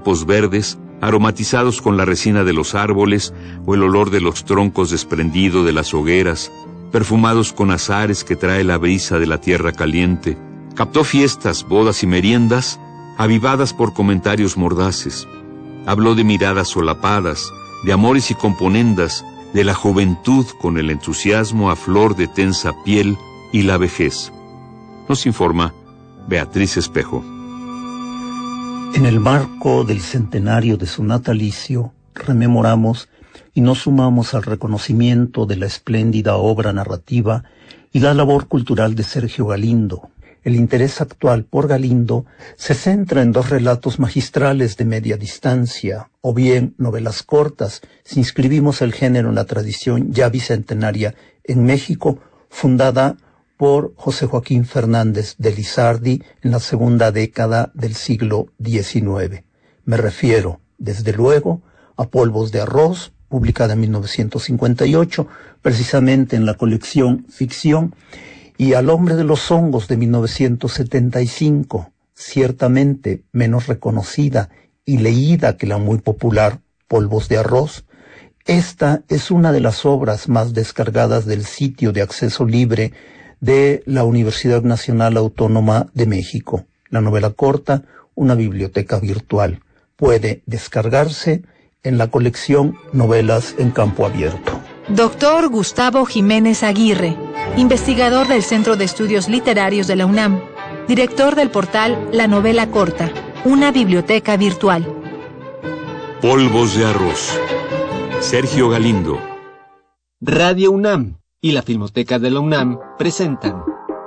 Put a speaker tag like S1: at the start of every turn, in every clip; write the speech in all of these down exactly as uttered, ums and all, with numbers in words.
S1: campos verdes, aromatizados con la resina de los árboles o el olor de los troncos desprendido de las hogueras, perfumados con azares que trae la brisa de la tierra caliente. Captó fiestas, bodas y meriendas, avivadas por comentarios mordaces. Habló de miradas solapadas, de amores y componendas, de la juventud con el entusiasmo a flor de tensa piel y la vejez. Nos informa Beatriz Espejo.
S2: En el marco del centenario de su natalicio, rememoramos y nos sumamos al reconocimiento de la espléndida obra narrativa y la labor cultural de Sergio Galindo. El interés actual por Galindo se centra en dos relatos magistrales de media distancia, o bien novelas cortas, si inscribimos el género en la tradición ya bicentenaria en México, fundada por José Joaquín Fernández de Lizardi en la segunda década del siglo diecinueve. Me refiero, desde luego, a Polvos de Arroz, publicada en mil novecientos cincuenta y ocho, precisamente en la colección Ficción, y Al Hombre de los Hongos de mil novecientos setenta y cinco, ciertamente menos reconocida y leída que la muy popular Polvos de Arroz. Esta es una de las obras más descargadas del sitio de acceso libre de la Universidad Nacional Autónoma de México. La novela corta, una biblioteca virtual. Puede descargarse en la colección Novelas en Campo Abierto.
S3: Doctor Gustavo Jiménez Aguirre, investigador del Centro de Estudios Literarios de la UNAM, director del portal La Novela Corta, una biblioteca virtual.
S1: Polvos de Arroz. Sergio Galindo.
S4: Radio UNAM y la Filmoteca de la UNAM presentan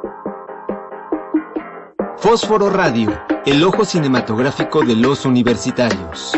S4: Fósforo Radio, el ojo cinematográfico de los universitarios.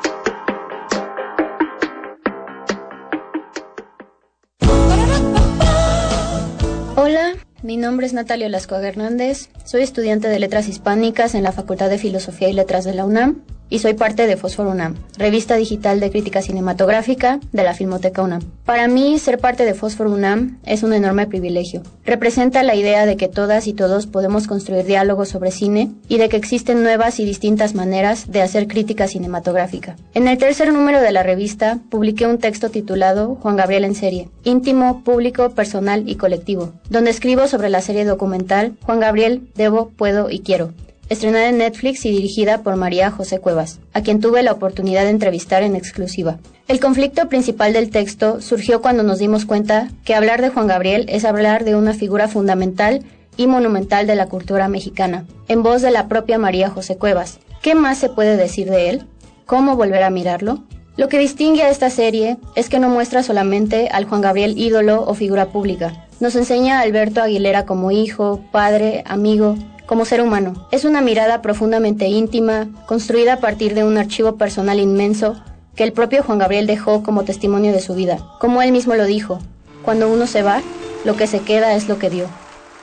S5: Hola, mi nombre es Natalia Olascoaga Hernández, soy estudiante de Letras Hispánicas en la Facultad de Filosofía y Letras de la UNAM y soy parte de Fósforo UNAM, revista digital de crítica cinematográfica de la Filmoteca UNAM. Para mí, ser parte de Fósforo UNAM es un enorme privilegio. Representa la idea de que todas y todos podemos construir diálogos sobre cine y de que existen nuevas y distintas maneras de hacer crítica cinematográfica. En el tercer número de la revista, publiqué un texto titulado Juan Gabriel en serie, íntimo, público, personal y colectivo, donde escribo sobre la serie documental Juan Gabriel, Debo, Puedo y Quiero, estrenada en Netflix y dirigida por María José Cuevas, a quien tuve la oportunidad de entrevistar en exclusiva. El conflicto principal del texto surgió cuando nos dimos cuenta que hablar de Juan Gabriel es hablar de una figura fundamental y monumental de la cultura mexicana, en voz de la propia María José Cuevas. ¿Qué más se puede decir de él? ¿Cómo volver a mirarlo? Lo que distingue a esta serie es que no muestra solamente al Juan Gabriel ídolo o figura pública. Nos enseña a Alberto Aguilera como hijo, padre, amigo, como ser humano. Es una mirada profundamente íntima, construida a partir de un archivo personal inmenso que el propio Juan Gabriel dejó como testimonio de su vida. Como él mismo lo dijo, cuando uno se va, lo que se queda es lo que dio.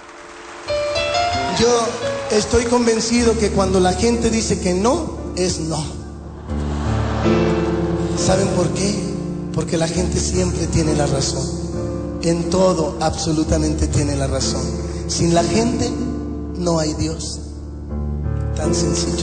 S6: Yo estoy convencido que cuando la gente dice que no, es no. ¿Saben por qué? Porque la gente siempre tiene la razón. En todo, absolutamente tiene la razón. Sin la gente, no hay Dios. Tan sencillo.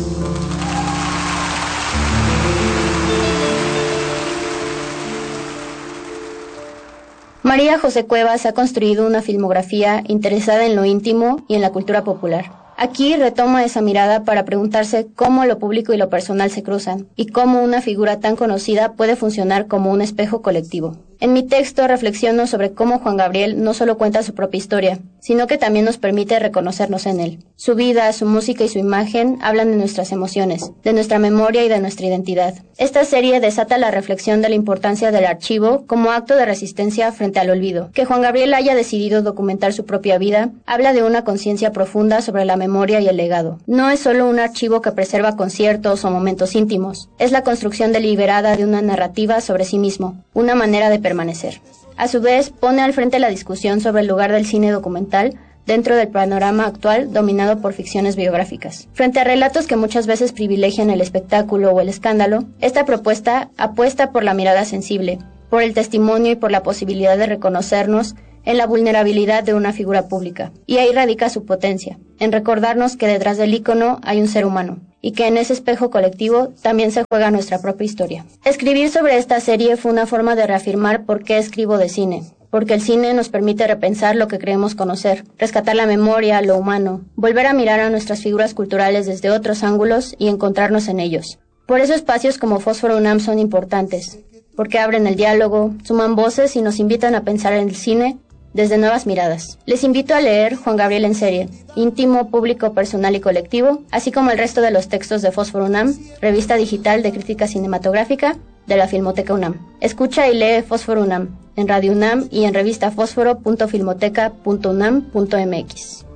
S5: María José Cuevas ha construido una filmografía interesada en lo íntimo y en la cultura popular. Aquí retoma esa mirada para preguntarse cómo lo público y lo personal se cruzan y cómo una figura tan conocida puede funcionar como un espejo colectivo. En mi texto reflexiono sobre cómo Juan Gabriel no solo cuenta su propia historia, sino que también nos permite reconocernos en él. Su vida, su música y su imagen hablan de nuestras emociones, de nuestra memoria y de nuestra identidad. Esta serie desata la reflexión de la importancia del archivo como acto de resistencia frente al olvido. Que Juan Gabriel haya decidido documentar su propia vida habla de una conciencia profunda sobre la memoria y el legado. No es solo un archivo que preserva conciertos o momentos íntimos, es la construcción deliberada de una narrativa sobre sí mismo, una manera de permanecer. A su vez, pone al frente la discusión sobre el lugar del cine documental dentro del panorama actual dominado por ficciones biográficas. Frente a relatos que muchas veces privilegian el espectáculo o el escándalo, esta propuesta apuesta por la mirada sensible, por el testimonio y por la posibilidad de reconocernos en la vulnerabilidad de una figura pública. Y ahí radica su potencia, en recordarnos que detrás del ícono hay un ser humano, y que en ese espejo colectivo también se juega nuestra propia historia. Escribir sobre esta serie fue una forma de reafirmar por qué escribo de cine, porque el cine nos permite repensar lo que creemos conocer, rescatar la memoria, lo humano, volver a mirar a nuestras figuras culturales desde otros ángulos y encontrarnos en ellos. Por eso espacios como Fósforo UNAM son importantes, porque abren el diálogo, suman voces y nos invitan a pensar en el cine desde nuevas miradas. Les invito a leer Juan Gabriel en serie, íntimo, público, personal y colectivo, así como el resto de los textos de Fósforo UNAM, revista digital de crítica cinematográfica de la Filmoteca UNAM. Escucha y lee Fósforo UNAM en Radio UNAM y en revista fósforo punto filmoteca punto unam punto m x.